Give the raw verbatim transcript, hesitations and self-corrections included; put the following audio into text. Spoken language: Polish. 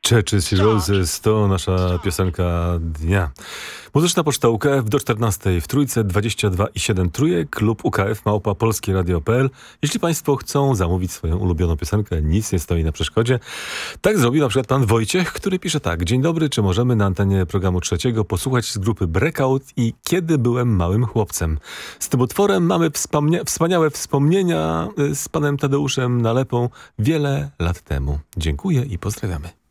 Churches i Roses to nasza piosenka dnia. Muzyczna poczta U K F do czternastej w Trójce, dwadzieścia dwa i siedem Trójek lub U K F małpa polskie radio kropka p l. Jeśli Państwo chcą zamówić swoją ulubioną piosenkę, nic nie stoi na przeszkodzie. Tak zrobił na przykład pan Wojciech, który pisze tak. Dzień dobry, czy możemy na antenie programu trzeciego posłuchać z grupy Breakout i Kiedy byłem małym chłopcem? Z tym utworem mamy wspomnia- wspaniałe wspomnienia z panem Tadeuszem Nalepą wiele lat temu. Dziękuję i pozdrawiamy.